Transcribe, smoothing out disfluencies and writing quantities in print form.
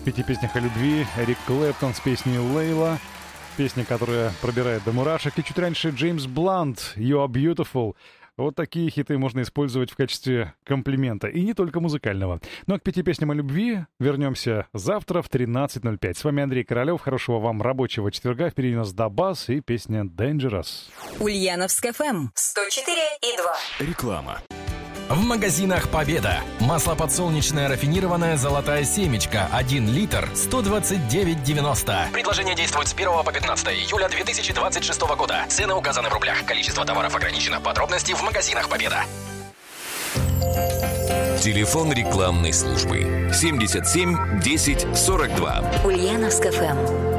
В 5 песнях о любви Эрик Клэптон с песней «Лейла». Песня, которая пробирает до мурашек. И чуть раньше Джеймс Блант «You are beautiful». Вот такие хиты можно использовать в качестве комплимента. И не только музыкального. Ну а к 5 песням о любви вернемся завтра в 13:05. С вами Андрей Королёв. Хорошего вам рабочего четверга. Впереди у нас Дабас и песня «Dangerous». Ульяновск ФМ 104,2. Реклама. В магазинах «Победа». Масло подсолнечное рафинированное «Золотая семечка». 1 литр 129,90. Предложение действует с 1 по 15 июля 2026 года. Цены указаны в рублях. Количество товаров ограничено. Подробности в магазинах «Победа». Телефон рекламной службы 77 10 42. Ульяновск ФМ.